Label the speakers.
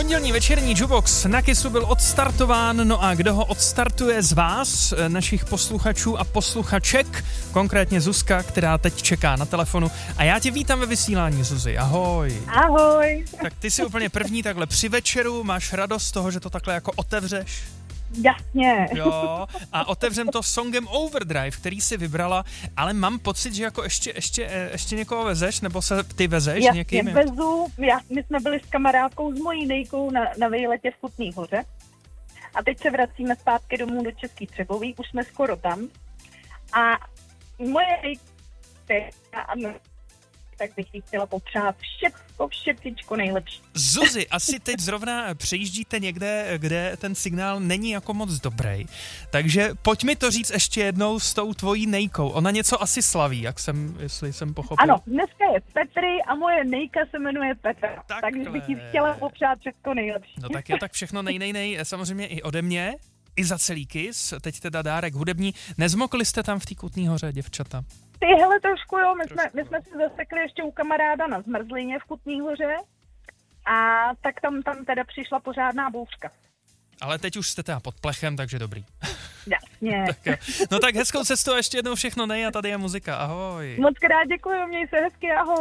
Speaker 1: Pondělní večerní Jukebox na Kissu byl odstartován, no a kdo ho odstartuje z vás, našich posluchačů a posluchaček, konkrétně Zuzka, která teď čeká na telefonu. A já tě vítám ve vysílání, Zuzi, ahoj.
Speaker 2: Ahoj.
Speaker 1: Tak ty jsi úplně první takhle při večeru, máš radost z toho, že to takhle jako otevřeš?
Speaker 2: Jasně.
Speaker 1: Jo, a otevřem to songem Overdrive, který si vybrala, ale mám pocit, že jako ještě někoho vezeš, nebo se ty vezeš
Speaker 2: Jasně,
Speaker 1: někým?
Speaker 2: vezu. My jsme byli s kamarádkou, s mojí Nejkou na výletě v Kutný Hoře a teď se vracíme zpátky domů do Český Třebový, už jsme skoro tam a moje Nejka, tak bych jí chtěla popřát všetcičko nejlepší.
Speaker 1: Zuzi, asi teď zrovna přejíždíte někde, kde ten signál není jako moc dobrý. Takže pojď mi to říct ještě jednou s tou tvojí Nejkou. Ona něco asi slaví, jestli jsem pochopil.
Speaker 2: Ano, dneska je Petry a moje Nejka se jmenuje Petra. Takže bych jí chtěla popřát všechno nejlepší.
Speaker 1: No tak jo, tak všechno nej, samozřejmě i ode mě, i za celý Kiss. Teď teda dárek hudební. Nezmokli jste tam v té Kutný Hoře, děvčata?
Speaker 2: Ty hele, trošku jo, my jsme si zasekli ještě u kamaráda na Zmrzlině v Kutný Hoře a tak tam teda přišla pořádná bouřka.
Speaker 1: Ale teď už jste teda pod plechem, takže dobrý.
Speaker 2: Jasně.
Speaker 1: Tak jo. No tak hezkou cestu a ještě jednou všechno nej a tady je muzika, ahoj.
Speaker 2: Moc krát děkuju, měj se hezky, ahoj.